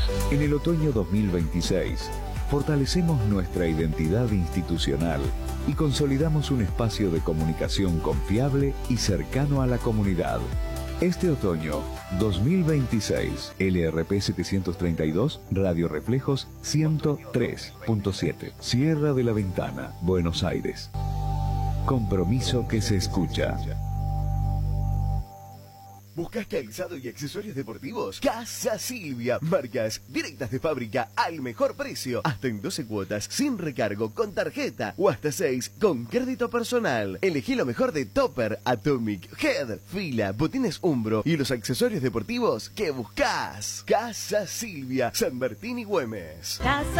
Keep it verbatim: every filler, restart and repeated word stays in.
En el otoño dos mil veintiséis, fortalecemos nuestra identidad institucional y consolidamos un espacio de comunicación confiable y cercano a la comunidad. Este otoño dos mil veintiséis, L R P setecientos treinta y dos, Radio Reflejos ciento tres punto siete, Sierra de la Ventana, Buenos Aires. Compromiso que se escucha. ¿Buscas calzado y accesorios deportivos? Casa Silvia. Marcas directas de fábrica al mejor precio. Hasta en doce cuotas, sin recargo, con tarjeta. O hasta seis con crédito personal. Elegí lo mejor de Topper, Atomic, Head, Fila, Botines Umbro y los accesorios deportivos que buscas. Casa Silvia, San Martín y Güemes. Casa